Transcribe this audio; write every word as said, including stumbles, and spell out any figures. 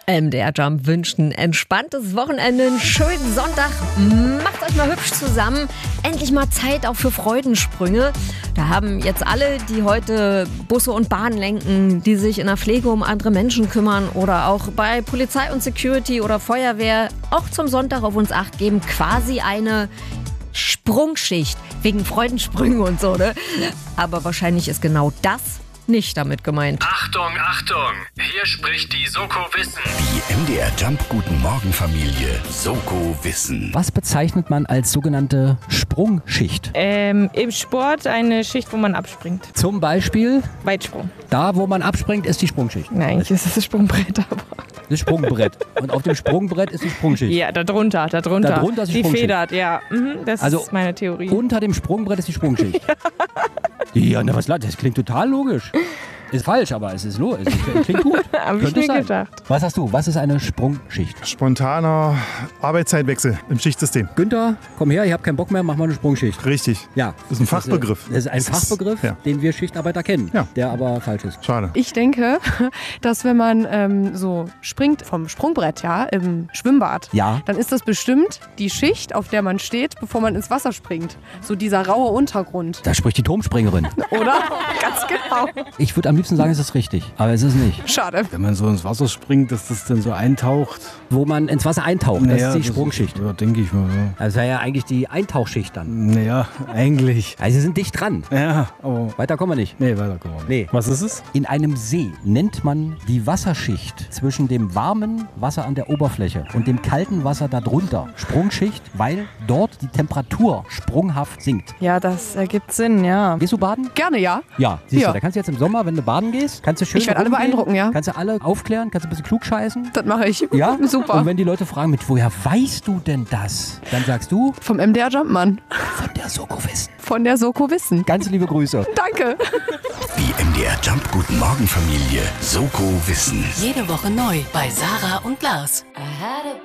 M D R Jump wünscht ein entspanntes Wochenende, einen schönen Sonntag. Macht euch mal hübsch zusammen. Endlich mal Zeit auch für Freudensprünge. Da haben jetzt alle, die heute Busse und Bahnen lenken, die sich in der Pflege um andere Menschen kümmern oder auch bei Polizei und Security oder Feuerwehr auch zum Sonntag auf uns Acht geben, quasi eine Sprungschicht wegen Freudensprüngen und so, ne? Aber wahrscheinlich ist genau das nicht damit gemeint. Achtung, Achtung! Hier spricht die Soko Wissen. Die M D R Jump Guten Morgen Familie Soko Wissen. Was bezeichnet man als sogenannte Sprungschicht? Ähm, im Sport eine Schicht, wo man abspringt. Zum Beispiel, Weitsprung. da wo man abspringt, ist die Sprungschicht. Nein, eigentlich ist es das Sprungbrett, aber... Das Sprungbrett. Und auf dem Sprungbrett ist die Sprungschicht. Ja, da drunter, da drunter. Da drunter ist die die Sprungschicht. federt, ja. Mhm, das Also ist meine Theorie. Unter dem Sprungbrett ist die Sprungschicht. Ja, na was, das klingt total logisch. Ist falsch, aber es ist logisch. Es klingt gut. Hab ich Könnte mir sein. gedacht. Was hast du? Was ist eine Sprungschicht? Spontaner Arbeitszeitwechsel im Schichtsystem. Günther, komm her, ich habe keinen Bock mehr, mach mal eine Sprungschicht. Richtig. Ja. Das ist ein Fachbegriff. Das ist ein Fachbegriff, Ja. den wir Schichtarbeiter kennen, Ja. der aber falsch ist. Schade. Ich denke, dass wenn man ähm, so springt vom Sprungbrett, ja, im Schwimmbad, Ja. dann ist das bestimmt die Schicht, auf der man steht, bevor man ins Wasser springt. So dieser raue Untergrund, Da spricht die Turmspringerin. oder? Ganz genau. Ich würde am liebsten sagen, es ist richtig, aber es ist nicht. Schade. Wenn man so ins Wasser springt, dass das dann so eintaucht. Wo man ins Wasser eintaucht, das ist die Sprungschicht. Ja, denke ich mal. Das wäre ja eigentlich die Eintauchschicht dann. Ja. Naja, eigentlich. Also sie sind dicht dran. Ja, aber. Weiter kommen wir nicht. Nee, weiter kommen wir nicht. Nee. Was ist es? In einem See nennt man die Wasserschicht zwischen dem warmen Wasser an der Oberfläche und dem kalten Wasser darunter Sprungschicht, weil dort die Temperatur sprunghaft sinkt. Ja, das ergibt Sinn, ja. Gehst du baden? Gerne, ja. Ja, siehst Ja. du, da kannst du jetzt im Sommer, wenn du baden gehst, kannst du schön Ich werde alle rumgehen, beeindrucken, ja. Kannst du alle aufklären, kannst du ein bisschen klugscheißen. Das mache ich. Ja? Super. Und wenn die Leute fragen, mit woher weißt du denn das? Dann sagst du, Vom M D R Jumpmann. von der Soko Wissen. Von der Soko Wissen. Ganz liebe Grüße. Danke. Die M D R Jump Guten Morgen Familie Soko Wissen. Jede Woche neu bei Sarah und Lars.